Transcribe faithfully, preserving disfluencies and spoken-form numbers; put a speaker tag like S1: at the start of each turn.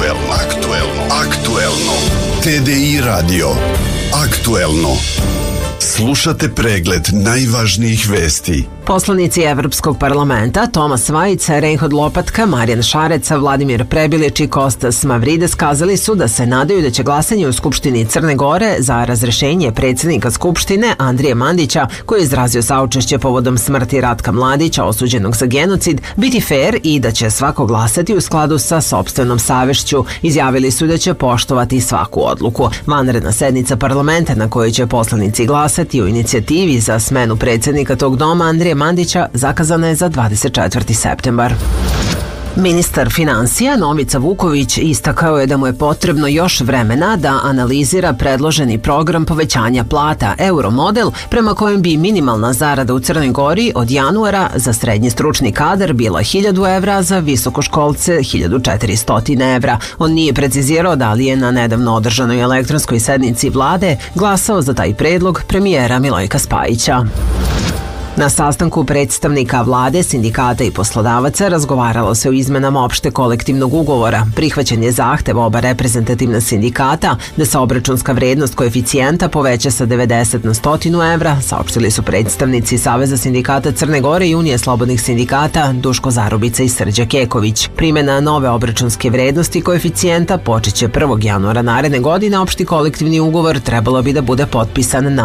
S1: Aktuelno, aktuelno, aktuelno. T D I radio. Aktuelno. Slušate pregled najvažnijih vesti.
S2: Poslanici Evropskog parlamenta Tomas Vajc, Reinhold Lopatka, Marijan Šarec, Vladimir Prebilić i Kostas Mavrides kazali su da se nadaju da će glasanje u Skupštini Crne Gore za razrešenje predsjednika Skupštine Andrije Mandića, koji je izrazio saučešće povodom smrti Ratka Mladića, osuđenog za genocid, biti fair i da će svako glasati u skladu sa sopstvenom savešću. Izjavili su da će poštovati svaku odluku. Vanredna sednica parlamenta na kojoj će poslanici glasati o inicijativi za smenu predsjednika tog doma Andrije Mandića zakazana je za dvadeset četvrti septembar. Ministar financija Novica Vuković istakao je da mu je potrebno još vremena da analizira predloženi program povećanja plata Euromodel, prema kojem bi minimalna zarada u Crnoj Gori od januara za srednji stručni kadar bila hiljadu evra, za visokoškolce hiljadu četiristo evra. On nije precizirao da li je na nedavno održanoj elektronskoj sednici vlade glasao za taj predlog premijera Milojka Spajića. Na sastanku predstavnika vlade, sindikata i poslodavaca razgovaralo se o izmenama opšte kolektivnog ugovora. Prihvaćen je zahtev oba reprezentativna sindikata da se obračunska vrednost koeficijenta poveća sa devedeset na sto evra, saopštili su predstavnici Saveza sindikata Crne Gore i Unije slobodnih sindikata Duško Zarubica i Srđa Keković. Primjena nove obračunske vrednosti koeficijenta počeće prvog januara naredne godine. Opšti kolektivni ugovor trebalo bi da bude potpisan na